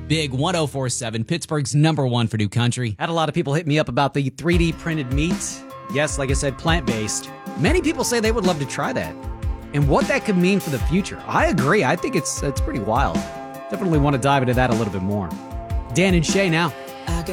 Big 1047, Pittsburgh's number one for new country. Had a lot of people hit me up about the 3D printed meat. Yes, like I said, plant-based. Many people say they would love to try that. And what that could mean for the future. I agree. I think it's pretty wild. Definitely want to dive into that a little bit more. Dan and Shay now.